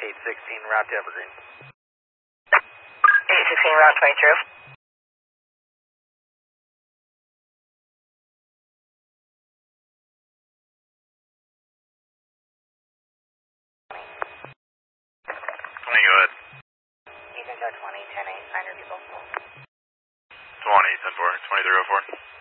816 route to Evergreen. 816 route 22. Go ahead. You can go 20, 10, 8, 9 people. 20, 10, 4, 2304.